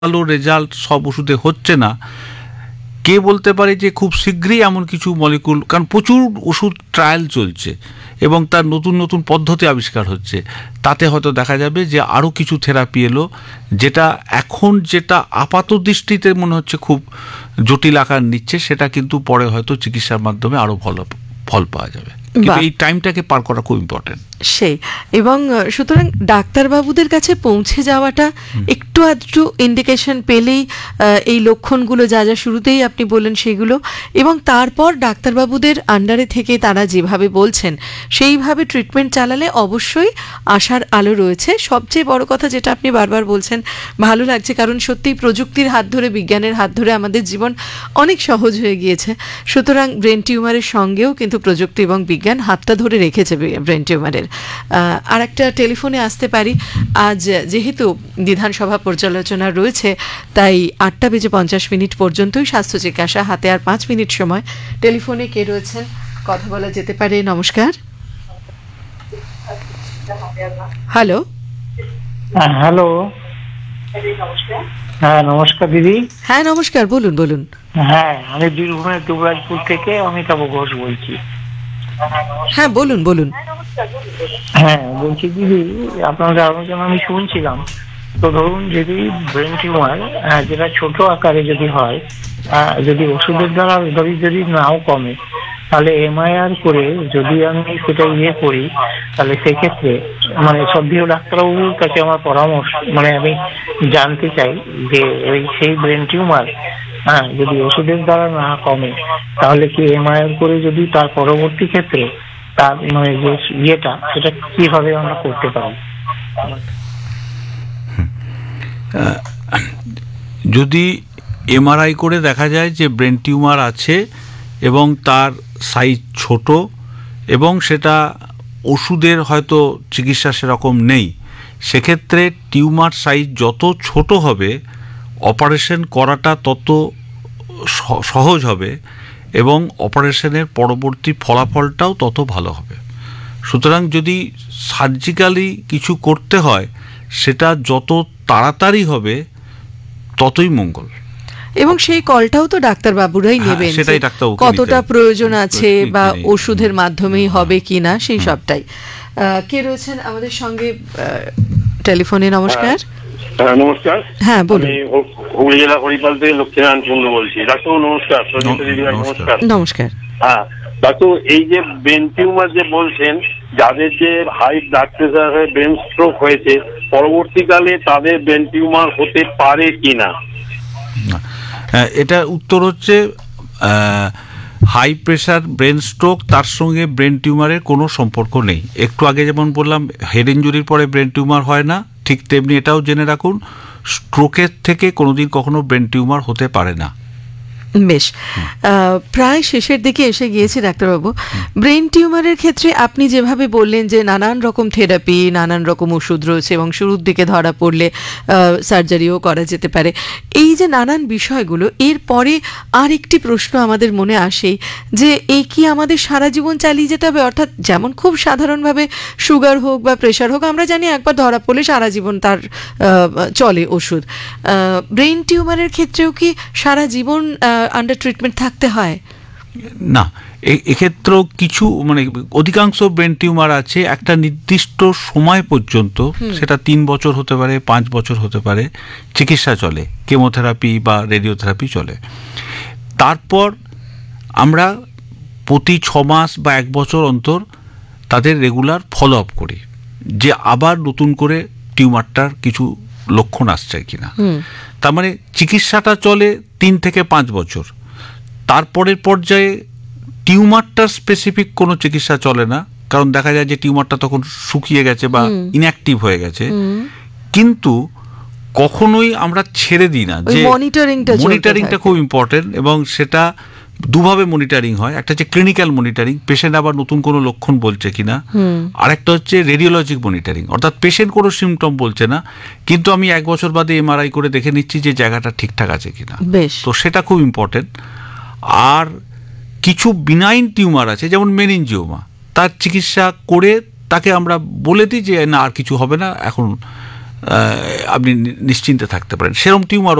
ভালো রেজাল্ট সব ওষুধে হচ্ছে না, কে বলতে পারে যে খুব শীঘ্রই এমন কিছু মলিকুল, কারণ প্রচুর ওষুধ ট্রায়াল চলছে এবং তার নতুন নতুন পদ্ধতি আবিষ্কার হচ্ছে, তাতে হয়তো দেখা যাবে যে আরও কিছু থেরাপি এলো, যেটা এখন যেটা আপাত দৃষ্টিতে মনে হচ্ছে খুব জটিল আকার নিচ্ছে, সেটা কিন্তু পরে হয়তো চিকিৎসার মাধ্যমে আরও ভালো ফল পাওয়া যাবে। কিন্তু এই টাইমটাকে পার করা খুব ইম্পর্টেন্ট। সেই এবং সুতরাং ডাক্তারবাবুদের কাছে পৌঁছে যাওয়াটা একটু আধটু ইন্ডিকেশন পেলেই এই লক্ষণগুলো যা যা শুরুতেই আপনি বললেন সেগুলো, এবং তারপর ডাক্তারবাবুদের আন্ডারে থেকে তারা যেভাবে বলছেন সেইভাবে ট্রিটমেন্ট চালালে অবশ্যই আশার আলো রয়েছে। সবচেয়ে বড় কথা যেটা আপনি বারবার বলছেন, ভালো লাগছে, কারণ সত্যিই প্রযুক্তির হাত ধরে, বিজ্ঞানের হাত ধরে আমাদের জীবন অনেক সহজ হয়ে গিয়েছে। সুতরাং ব্রেন টিউমারের সঙ্গেও কিন্তু প্রযুক্তি এবং বিজ্ঞান হাতটা ধরে রেখেছে ব্রেন টিউমারের। আর একটা টেলিফোনে আসতে পারি। আজ যেহেতু বিধানসভা পর্যালোচনা রয়েছে, তাই 8:50 পর্যন্তই স্বাস্থ্য জিজ্ঞাসা, হাতে আর 5 মিনিট সময়। টেলিফোনে কে রয়েছেন, কথা বলা যেতে পারে। নমস্কার। হ্যালো। হ্যালো, হ্যাঁ নমস্কার দিদি। হ্যাঁ নমস্কার, বলুন বলুন। হ্যাঁ, আমি বীরভূমের দুবরাজপুর থেকে অমিতাভ ঘোষ বলছি। হ্যাঁ বলুন বলুন। হ্যাঁ বলছি দিদি, আপনাদের আলোচনা আমি শুনছিলাম। তো ধরুন যদি ব্রেন টিউমার যেটা ছোট আকারে যদি হয়, যদি ওষুধের দ্বারা যদি নাও কমে, তাহলে এমআইআর করে যদি আমি সেটা করি, তাহলে সেক্ষেত্রে মানে সবদিও ডাক্তারবাবুর কাছে আমার পরামর্শ, মানে আমি জানতে চাই যে সেই ব্রেন টিউমার যদি ওষুধের দ্বারা না কমে, তাহলে কি এমআইআর করে যদি তার পরবর্তী ক্ষেত্রে তার মানে যে সেটা কিভাবে আমরা করতে পারি? যদি এমআরআই করে দেখা যায় যে ব্রেন টিউমার আছে এবং তার সাইজ ছোট এবং সেটা ওষুধের হয়তো চিকিৎসা সেরকম নেই, সেক্ষেত্রে টিউমার সাইজ যত ছোট হবে অপারেশন করাটা তত সহজ হবে এবং অপারেশনের পরবর্তী ফলাফলটাও তত ভালো হবে। সুতরাং যদি সার্জিক্যালি কিছু করতে হয়, সেটা যত তাড়াতাড়ি হবে ততই মঙ্গল। এবং সেই কলটাও তো ডাক্তারবাবুরাই নেবেন, কতটা প্রয়োজন আছে বা ওষুধের মাধ্যমেই হবে কিনা সেই সবটাই। কে রয়েছেন আমাদের সঙ্গে টেলিফোনে? নমস্কার। নমস্কার। হ্যাঁ বলুন। আমি হুগলি জেলা হরিপাল থেকে লক্ষ্মীনারায়ণ কুন্ডু বলছি। ডাক্তার নমস্কার। নমস্কার। নমস্কার। হ্যাঁ ডাক্তার, এই যে ব্রেন টিউমার যে বলছেন, যাদের যে হাই ব্লাড প্রেশার হয়ে ব্রেন স্ট্রোক হয়েছে, পরবর্তীকালে তাদের ব্রেন টিউমার হতে পারে কিনা? এটা উত্তর হচ্ছে হাই প্রেশার ব্রেন স্ট্রোক, তার সঙ্গে ব্রেন টিউমারের কোনো সম্পর্ক নেই। একটু আগে যেমন বললাম হেড ইঞ্জুরির পরে ব্রেন টিউমার হয় না, ঠিক তেমনি এটাও জেনে রাখুন, স্ট্রোকের থেকে কোনোদিন কখনো ব্রেন টিউমার হতে পারে না। বেশ, প্রায় শেষের দিকে এসে গিয়েছি ডাক্তারবাবু। ব্রেন টিউমারের ক্ষেত্রে আপনি যেভাবে বললেন যে নানান রকম থেরাপি, নানান রকম ওষুধ রয়েছে এবং শুরুর দিকে ধরা পড়লে সার্জারিও করা যেতে পারে, এই যে নানান বিষয়গুলো, এরপরে আর একটি প্রশ্ন আমাদের মনে আসে যে এই কি আমাদের সারা জীবন চালিয়ে যেতে হবে? অর্থাৎ যেমন খুব সাধারণভাবে সুগার হোক বা প্রেশার হোক, আমরা জানি একবার ধরা পড়লে সারা জীবন তার চলে ওষুধ। ব্রেন টিউমারের ক্ষেত্রেও কি সারা জীবন আন্ডার ট্রিটমেন্ট থাকতে হয়? না, এক্ষেত্রেও কিছু মানে অধিকাংশ ব্রেন টিউমার আছে একটা নির্দিষ্ট সময় পর্যন্ত, সেটা 3 বছর হতে পারে, 5 বছর হতে পারে, চিকিৎসা চলে, কেমোথেরাপি বা রেডিওথেরাপি চলে। তারপর আমরা প্রতি 6 মাস বা 1 বছর অন্তর তাদের রেগুলার ফলো আপ করি যে আবার নতুন করে টিউমারটার কিছু লক্ষণ আসছে কিনা। তার মানে চিকিৎসাটা চলে 3 থেকে 5 বছর। তারপরের পর্যায়ে টিউমারটার স্পেসিফিক কোনো চিকিৎসা চলে না, কারণ দেখা যায় যে টিউমারটা তখন শুকিয়ে গেছে বা ইনঅ্যাক্টিভ হয়ে গেছে। কিন্তু কখনোই আমরা ছেড়ে দিই না, যে মনিটরিংটা খুব ইম্পর্টেন্ট, এবং সেটা দুভাবে মনিটরিং হয়। একটা হচ্ছে ক্লিনিক্যাল মনিটরিং, পেশেন্ট আবার নতুন কোনো লক্ষণ বলছে কিনা, আর একটা হচ্ছে রেডিওলজিক মনিটরিং, অর্থাৎ পেশেন্ট কোনো সিমটম বলছে না কিন্তু আমি 1 বছর বাদে এমআরআই করে দেখে নিচ্ছি যে জায়গাটা ঠিকঠাক আছে কিনা। তো সেটা খুব ইম্পর্টেন্ট। আর কিছু বিনাইন টিউমার আছে, যেমন মেনিনজিওমা, তার চিকিৎসা করে তাকে আমরা বলে দিই যে না আর কিছু হবে না, এখন আপনি নিশ্চিন্তে থাকতে পারেন। সেরকম টিউমার